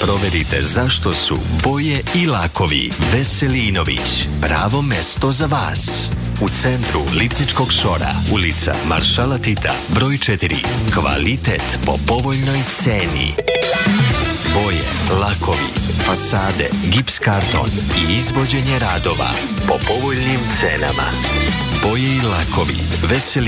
proverite zašto su boje i lakovi Veselinović pravo mesto za vas. U centru Lipničkog šora, ulica Maršala Tita, broj 4. Kvalitet po povoljnoj ceni. Boje, lakovi, fasade, gips karton i izvođenje radova po povoljnim cenama. Boje i lakovi Veselinović.